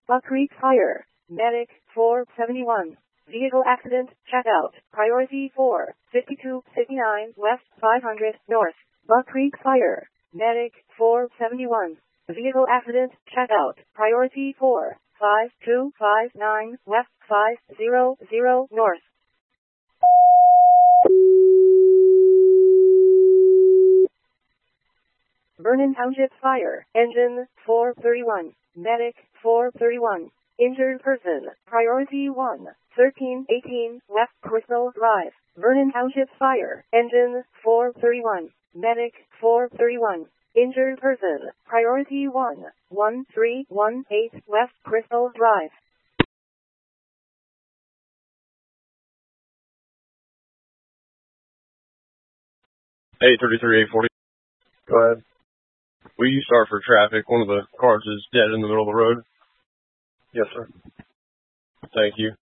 Buck Creek Fire. Medic 471. Vehicle accident, check out. Priority 4, 5259 West 500 North. Buck Creek Fire. Medic 471. Vehicle accident, check out. Priority 4, 5259 West 500 North. Vernon Township Fire. Engine 431. Medic 431. Injured person. Priority 1, 1318 West Crystal Drive. Vernon Township Fire. Engine 431. Medic 431. Injured person. Priority 1, 1318 West Crystal Drive. Hey, 33-840. Go ahead. Will you start for traffic? One of the cars is dead in the middle of the road. Yes, sir. Thank you.